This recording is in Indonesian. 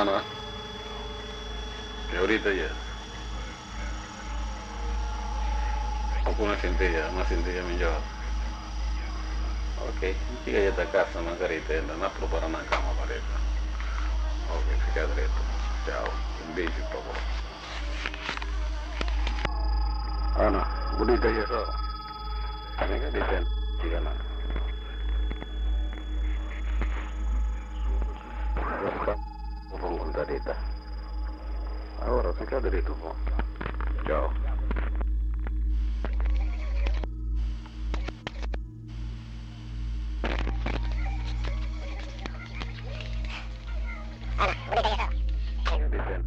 Ano? Que ahorita ya. Opo una cintilla me lleva. Ok, chica ya está casa, una carita, no para una cama pareja. Ok, fica direito. Ciao, un beijo pra você. Ana, bonita ya so. Ano ka dito? Chica na. Pupunta dito. Ahora, fica direito po. Ciao.